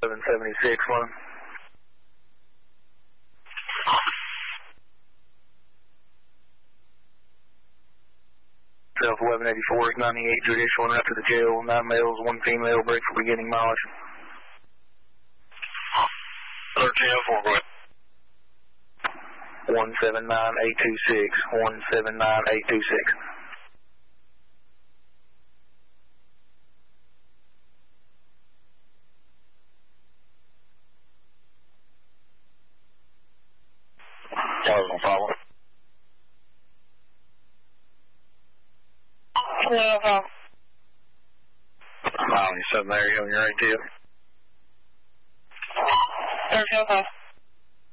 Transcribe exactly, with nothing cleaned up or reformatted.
seven seventy-six one. South eleven eighty-four is ninety-eight judicial and right to the jail. Nine males, one female. Break for beginning mileage. thirteen oh four, go ahead. one seven nine eight two six. one seven nine eight two six. One follow. Yeah, okay. Mile seven there, you on your A T M. thirteen oh five.